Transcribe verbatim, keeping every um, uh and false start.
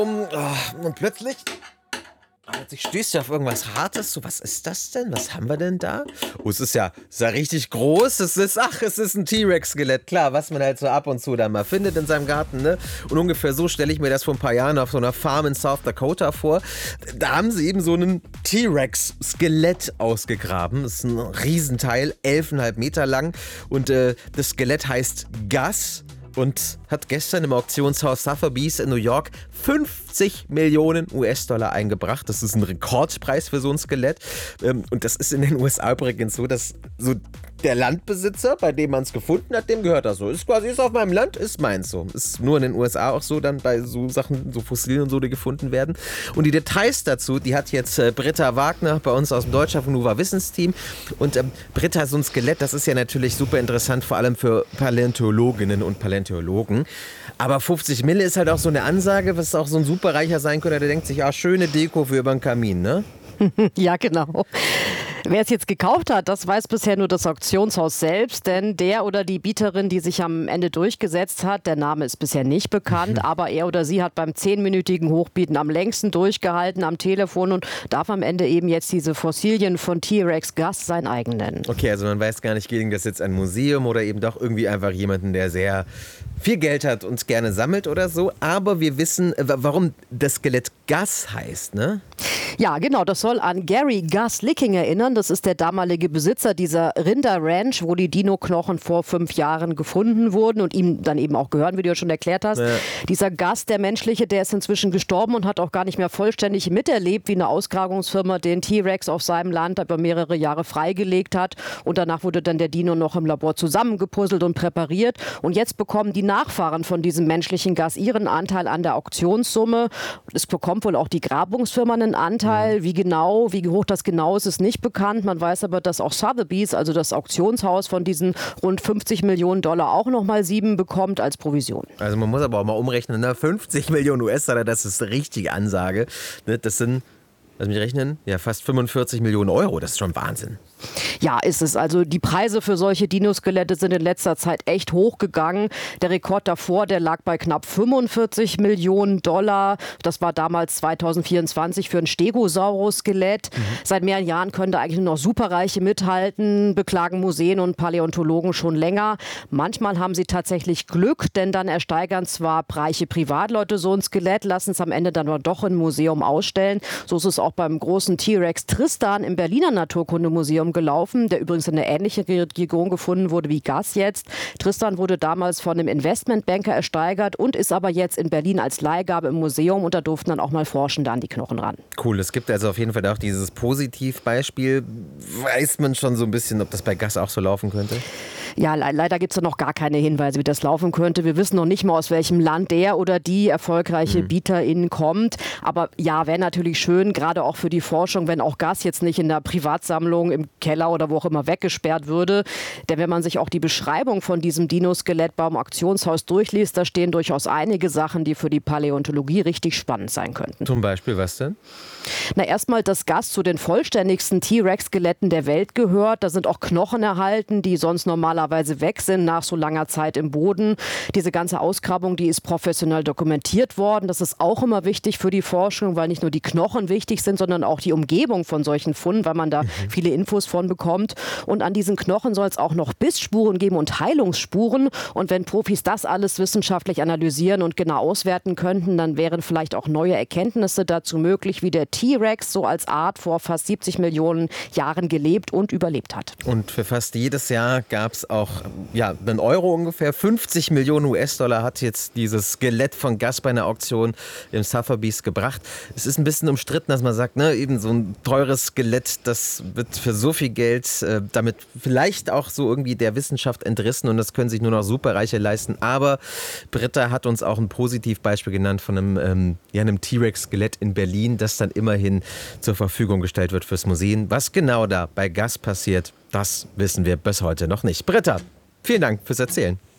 Um, oh, und plötzlich, plötzlich stößt du auf irgendwas Hartes. So, was ist das denn? Was haben wir denn da? Oh, es ist ja, ist ja richtig groß. Es ist, ach, es ist ein T-Rex-Skelett. Klar, was man halt so ab und zu dann mal findet in seinem Garten, ne? Und ungefähr so stelle ich mir das vor ein paar Jahren auf so einer Farm in South Dakota vor. Da haben sie eben so einen T-Rex-Skelett ausgegraben. Das ist ein Riesenteil, elf Komma fünf Meter lang. Und äh, das Skelett heißt Gus. Und hat gestern im Auktionshaus Sotheby's in New York fünfzig Millionen U S-Dollar eingebracht. Das ist ein Rekordpreis für so ein Skelett. Und das ist in den U S A übrigens so, dass so der Landbesitzer, bei dem man es gefunden hat, dem gehört das so. Ist quasi, ist auf meinem Land, ist meins so. Ist nur in den U S A auch so, dann bei so Sachen, so Fossilien und so, die gefunden werden. Und die Details dazu, die hat jetzt äh, Britta Wagner bei uns aus dem Deutscher von Nuva Wissensteam. Und ähm, Britta, so ein Skelett, das ist ja natürlich super interessant, vor allem für Paläontologinnen und Paläontologen. Aber fünfzig Mille ist halt auch so eine Ansage, was auch so ein Superreicher sein könnte, der denkt sich, ah, schöne Deko für über den Kamin, ne? Ja, genau. Wer es jetzt gekauft hat, das weiß bisher nur das Auktionshaus selbst, denn der oder die Bieterin, die sich am Ende durchgesetzt hat, der Name ist bisher nicht bekannt, mhm. aber er oder sie hat beim zehnminütigen Hochbieten am längsten durchgehalten am Telefon und darf am Ende eben jetzt diese Fossilien von T-Rex Gus sein eigen nennen. Okay, also man weiß gar nicht, ging das jetzt ein Museum oder eben doch irgendwie einfach jemanden, der sehr viel Geld hat und gerne sammelt oder so, aber wir wissen, warum das Skelett Gus heißt, ne? Ja, genau, das soll an Gary Gus Licking erinnern. Das ist der damalige Besitzer dieser Rinderranch, wo die Dino-Knochen vor fünf Jahren gefunden wurden und ihm dann eben auch gehören, wie du ja schon erklärt hast. Ja. Dieser Gus, der menschliche, der ist inzwischen gestorben und hat auch gar nicht mehr vollständig miterlebt, wie eine Ausgrabungsfirma den T-Rex auf seinem Land über mehrere Jahre freigelegt hat. Und danach wurde dann der Dino noch im Labor zusammengepuzzelt und präpariert. Und jetzt bekommen die Nachfahren von diesem menschlichen Gus ihren Anteil an der Auktionssumme. Es bekommt wohl auch die Grabungsfirma einen Anteil. Wie genau, wie hoch das genau ist, ist nicht bekannt. Man weiß aber, dass auch Sotheby's, also das Auktionshaus von diesen rund fünfzig Millionen Dollar, auch nochmal sieben bekommt als Provision. Also man muss aber auch mal umrechnen, ne? fünfzig Millionen U S-Dollar, das ist eine richtige Ansage. Das sind, lass mich rechnen, ja fast fünfundvierzig Millionen Euro, das ist schon Wahnsinn. Ja, ist es. Also die Preise für solche Dinoskelette sind in letzter Zeit echt hochgegangen. Der Rekord davor, der lag bei knapp fünfundvierzig Millionen Dollar. Das war damals zweitausendvierundzwanzig für ein Stegosaurus-Skelett. Mhm. Seit mehreren Jahren können da eigentlich nur noch Superreiche mithalten, beklagen Museen und Paläontologen schon länger. Manchmal haben sie tatsächlich Glück, denn dann ersteigern zwar reiche Privatleute so ein Skelett, lassen es am Ende dann aber doch im Museum ausstellen. So ist es auch beim großen T-Rex Tristan im Berliner Naturkundemuseum gelaufen, der übrigens in einer ähnlichen Region gefunden wurde wie Gus jetzt. Tristan wurde damals von einem Investmentbanker ersteigert und ist aber jetzt in Berlin als Leihgabe im Museum und da durften dann auch mal Forschende an die Knochen ran. Cool, es gibt also auf jeden Fall auch dieses Positivbeispiel. Weiß man schon so ein bisschen, ob das bei Gus auch so laufen könnte? Ja, le- leider gibt es da noch gar keine Hinweise, wie das laufen könnte. Wir wissen noch nicht mal, aus welchem Land der oder die erfolgreiche mhm. Bieterin kommt. Aber ja, wäre natürlich schön, gerade auch für die Forschung, wenn auch Gus jetzt nicht in der Privatsammlung im Keller oder wo auch immer weggesperrt würde. Denn wenn man sich auch die Beschreibung von diesem Dinoskelett beim Auktionshaus durchliest, da stehen durchaus einige Sachen, die für die Paläontologie richtig spannend sein könnten. Zum Beispiel was denn? Na, erstmal, dass Gus zu den vollständigsten T-Rex-Skeletten der Welt gehört. Da sind auch Knochen erhalten, die sonst normalerweise weg sind nach so langer Zeit im Boden. Diese ganze Ausgrabung, die ist professionell dokumentiert worden. Das ist auch immer wichtig für die Forschung, weil nicht nur die Knochen wichtig sind, sondern auch die Umgebung von solchen Funden, weil man da mhm. viele Infos von bekommt. Und an diesen Knochen soll es auch noch Bissspuren geben und Heilungsspuren. Und wenn Profis das alles wissenschaftlich analysieren und genau auswerten könnten, dann wären vielleicht auch neue Erkenntnisse dazu möglich, wie der T-Rex so als Art vor fast siebzig Millionen Jahren gelebt und überlebt hat. Und für fast jedes Jahr gab es auch ja, einen Euro ungefähr. fünfzig Millionen U S-Dollar hat jetzt dieses Skelett von Gus bei einer Auktion im Sotheby's gebracht. Es ist ein bisschen umstritten, dass man sagt, ne, eben so ein teures Skelett, das wird für so viel Geld äh, damit vielleicht auch so irgendwie der Wissenschaft entrissen und das können sich nur noch Superreiche leisten. Aber Britta hat uns auch ein Positivbeispiel genannt von einem, ähm, ja, einem T-Rex-Skelett in Berlin, das dann immerhin zur Verfügung gestellt wird fürs Museum. Was genau da bei Gus passiert, das wissen wir bis heute noch nicht. Britta, vielen Dank fürs Erzählen.